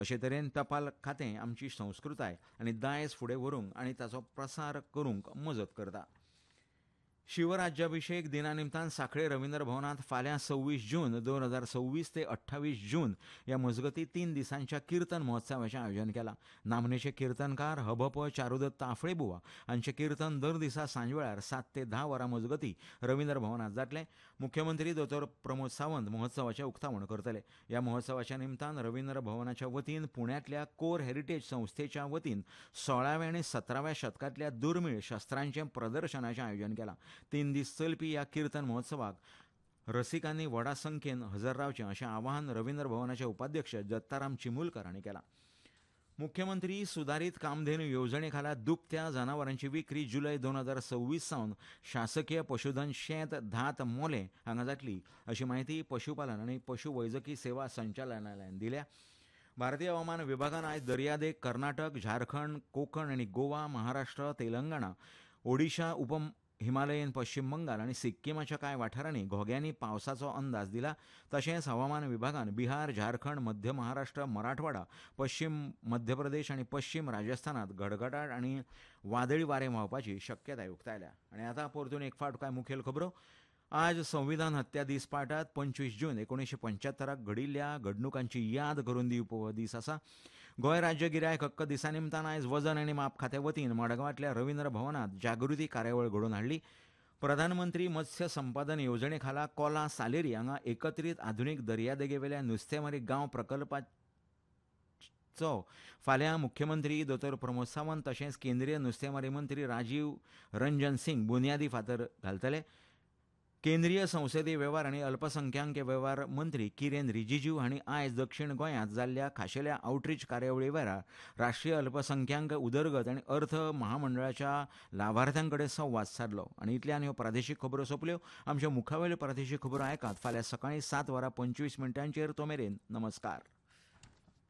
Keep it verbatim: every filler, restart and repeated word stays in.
अशे तरेन टपाल खातें आमची संस्कृताय आनी दायज फुडें व्हरूंक आनी ताचो प्रसार करूंक मजत करता. शिवराज्याभिशेक दिना निमतान सांखळे रवींद्र भवनांत फाल्यां सव्वीस जून दोन हजार सव्वीस ते अठ्ठावीस जून ह्या मजगतीं तीन दिसांच्या किर्तन महोत्सवाचें आयोजन केलां. नामनेचे किर्तनकार हबप चारुदत्त आफळे बुवा हांचें किर्तन दर दिसा सांजवेळार सात ते धा वरां मजगतीं रवींद्र भवनांत जातलें. मुख्यमंत्री दोतोर प्रमोद सावंत महोत्सवाचें उक्तावण करतले. ह्या महोत्सवाच्या निमतान रवींद्र भवनाच्या वतीन पुण्यांतल्या कोर हेरिटेज संस्थेच्या वतीन सोळाव्या आनी सतराव्या शतकांतल्या दुर्मीळ शस्त्रांचें प्रदर्शनाचें आयोजन केलां. तीन दीस चलपी ह्या किर्तन महोत्सवाक रसिकांनी व्हडा संख्येन हजर रावचें अशें आवाहन रवींद्र भवनाचे उपाध्यक्ष दत्ताराम चिमुलकर हांणी केलां. मुख्यमंत्री सुदारीत कामधेनू येवजणे खाला दुभत्या जनावरांची विक्री जुलय दोन हजार सव्वीस सावन शासकीय पशुधन शेत धात मोले हांगा जातली अशी माहिती पशुपालन आनी पशुवैजकी सेवा संचालनालयान दिल्या. भारतीय हवामान विभागान आयज दर्यादेग कर्नाटक, झारखंड, कोकण आनी गोवा, महाराष्ट्र, तेलंगणा, ओडिशा, उप हिमालयन पश्चिम बंगाल आनी सिक्कीमाच्या कांय वाठारांनी घोग्यांनी पावसाचो अंदाज दिला. तशेंच हवामान विभागान बिहार, झारखंड, मध्य महाराष्ट्र, मराठवाडा, पश्चिम मध्य प्रदेश आनी पश्चिम राजस्थानात गडगडाट आनी वादळी वारें व्हांवपाची शक्यताय उक्तायल्या. आनी आतां परतून एक फावट कांय मुखेल खबरो. आज संविधान हत्या दीस पाळटात. पंचवीस जून एकोणीशे पंच्यात्तराक घडिल्ल्या घडणुकांची याद करून दिवपी दीस आसा. गोंय राज्य गिरायक हक्क दिसा निमतान आयज वजन आनी माप खात्या वतीन मडगांवांतल्या रवींद्र भवनांत जागृती कार्यावळ घडोवन हाडली. प्रधानमंत्री मत्स्य संपादन येवजणे खाला कोला सालेरी हांगा एकत्रीत आधुनीक दर्यादेगेवेल्या नुस्तेमारी गांव प्रकल्पाचो फाल्यां मुख्यमंत्री दोतोर प्रमोद सावंत तशेंच केंद्रीय नुस्तेमारी मंत्री राजीव रंजन सिंग बुनयादी फातर घालतले. केंद्रीय संसदीय वेव्हार आनी अल्पसंख्याक वेव्हार मंत्री किरेन रिजिजू हांणी आयज दक्षिण गोंयांत जाल्ल्या खाशेल्या आउटरीच कार्यावळी वेळार राष्ट्रीय अल्पसंख्याक उदरगत आनी अर्थ महामंडळाच्या लाभार्थ्यां कडेन संवाद सादलो. आनी इतल्यान ह्यो प्रादेशीक खबरो सोंपल्यो. आमच्यो मुखावेल्यो प्रादेशीक खबरो आयकात फाल्यां सकाळीं सात वरां पंचवीस मिनटांचेर तो मेरेन नमस्कार.